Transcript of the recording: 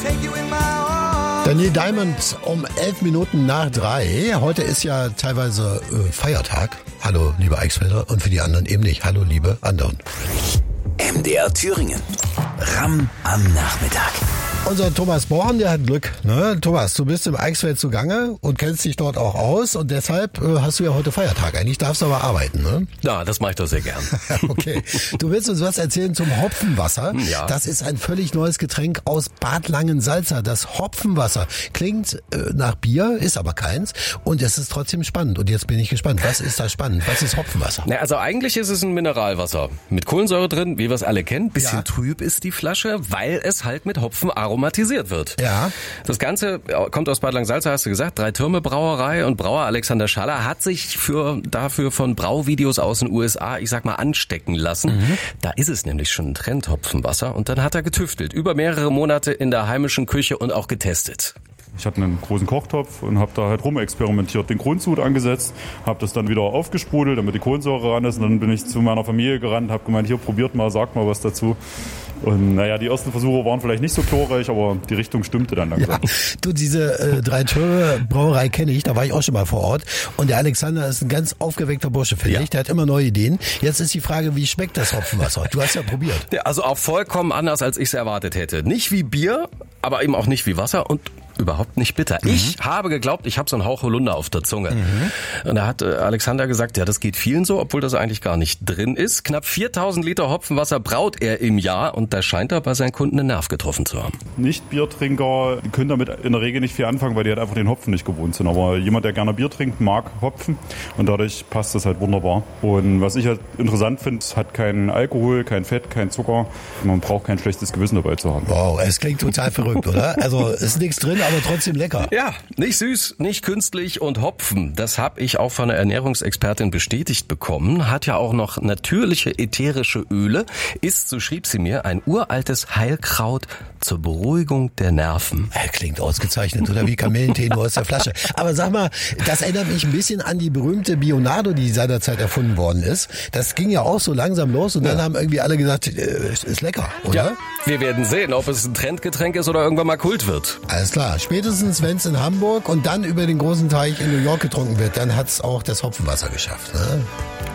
Der Neil Diamond um 11 Minuten nach 3. Heute ist ja teilweise Feiertag. Hallo, liebe Eichsfelder. Und für die anderen eben nicht. Hallo, liebe anderen. MDR Thüringen. Ram am Nachmittag. Unser Thomas Born, der hat Glück. Ne? Thomas, du bist im Eichsfeld zugange und kennst dich dort auch aus. Und deshalb hast du ja heute Feiertag. Eigentlich darfst du aber arbeiten, ne? Ja, das mache ich doch sehr gern. Okay. Du willst uns was erzählen zum Hopfenwasser. Ja. Das ist ein völlig neues Getränk aus Bad Langensalza. Das Hopfenwasser klingt nach Bier, ist aber keins. Und es ist trotzdem spannend. Und jetzt bin ich gespannt. Was ist da spannend? Was ist Hopfenwasser? Na, also eigentlich ist es ein Mineralwasser. Mit Kohlensäure drin, wie wir es alle kennen. Bisschen trüb ist die Flasche, weil es halt mit Hopfen aromatisiert wird. Ja. Das Ganze kommt aus Bad Langensalza, hast du gesagt. 3 Türme Brauerei und Brauer Alexander Schaller hat sich dafür von Brauvideos aus den USA, ich sag mal, anstecken lassen. Da ist es nämlich schon ein Trend, Hopfenwasser. Und dann hat er getüftelt. Über mehrere Monate in der heimischen Küche und auch getestet. Ich hatte einen großen Kochtopf und habe da halt rumexperimentiert, den Grundsud angesetzt, habe das dann wieder aufgesprudelt, damit die Kohlensäure ran ist. Und dann bin ich zu meiner Familie gerannt, habe gemeint, hier, probiert mal, sagt mal was dazu. Und naja, die ersten Versuche waren vielleicht nicht so glorreich, aber die Richtung stimmte dann langsam. Ja, du, diese 3 Türme Brauerei kenne ich, da war ich auch schon mal vor Ort. Und der Alexander ist ein ganz aufgeweckter Bursche, finde ich. Der hat immer neue Ideen. Jetzt ist die Frage, wie schmeckt das Hopfenwasser? Du hast ja probiert. Ja, also auch vollkommen anders, als ich es erwartet hätte. Nicht wie Bier, aber eben auch nicht wie Wasser und überhaupt nicht bitter. Ich habe geglaubt, ich habe so einen Hauch Holunder auf der Zunge. Und da hat Alexander gesagt, ja, das geht vielen so, obwohl das eigentlich gar nicht drin ist. Knapp 4000 Liter Hopfenwasser braut er im Jahr und da scheint er bei seinen Kunden einen Nerv getroffen zu haben. Nicht-Biertrinker können damit in der Regel nicht viel anfangen, weil die halt einfach den Hopfen nicht gewohnt sind. Aber jemand, der gerne Bier trinkt, mag Hopfen und dadurch passt das halt wunderbar. Und was ich halt interessant finde, es hat keinen Alkohol, kein Fett, kein Zucker. Man braucht kein schlechtes Gewissen dabei zu haben. Wow, es klingt total verrückt, oder? Also ist nichts drin, aber trotzdem lecker. Ja, nicht süß, nicht künstlich und Hopfen. Das habe ich auch von einer Ernährungsexpertin bestätigt bekommen. Hat ja auch noch natürliche ätherische Öle. Ist, so schrieb sie mir, ein uraltes Heilkraut zur Beruhigung der Nerven. Klingt ausgezeichnet, oder wie Kamillentee nur aus der Flasche. Aber sag mal, das erinnert mich ein bisschen an die berühmte Bionado, die seinerzeit erfunden worden ist. Das ging ja auch so langsam los und dann haben irgendwie alle gesagt, ist lecker, oder? Ja, wir werden sehen, ob es ein Trendgetränk ist oder irgendwann mal Kult wird. Alles klar, spätestens wenn es in Hamburg und dann über den großen Teich in New York getrunken wird, dann hat's auch das Hopfenwasser geschafft. Ne?